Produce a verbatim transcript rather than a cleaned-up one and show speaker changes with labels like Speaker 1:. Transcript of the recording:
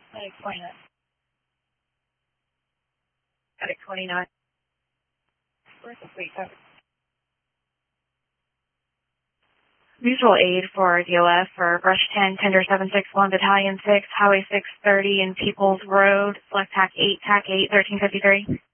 Speaker 1: Medic twenty-nine. Medic twenty-nine. Where's the fleet cover? Mutual aid for D O F for Brush ten, Tender seven six one, Battalion six, Highway six thirty in Peoples Road, select TAC eight, TAC eight, thirteen fifty-three.